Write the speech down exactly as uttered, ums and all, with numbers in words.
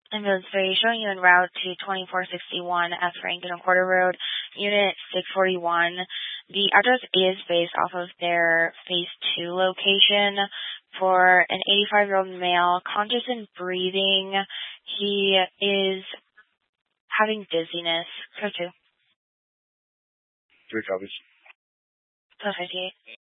Ambulance three, showing you en route to twenty-four sixty-one F Franklin and Quarter Road, Unit six forty-one. The address is based off of their Phase two location for an eighty-five-year-old male, conscious and breathing. He is having dizziness. Code two. Three copies. twelve fifty-eight.